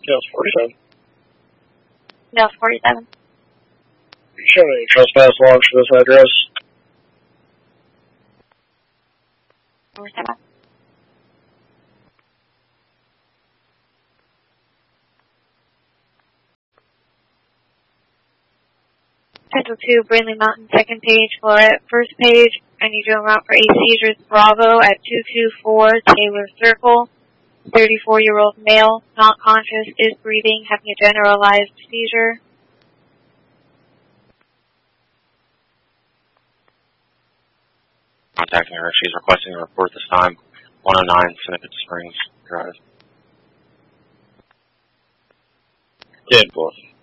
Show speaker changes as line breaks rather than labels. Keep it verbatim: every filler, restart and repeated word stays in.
Yes, forty-seven.
Yes, forty-seven.
You show any trespass logs for this address?
Number seven. Title two, Brindley Mountain, second page, Florida. First page, I need you to route for a seizures Bravo at two two four Taylor Circle. thirty-four-year-old male, not conscious, is breathing, having a generalized seizure.
Contacting her. She's requesting a report this time. one oh nine Snippet Springs Drive.
ten plus.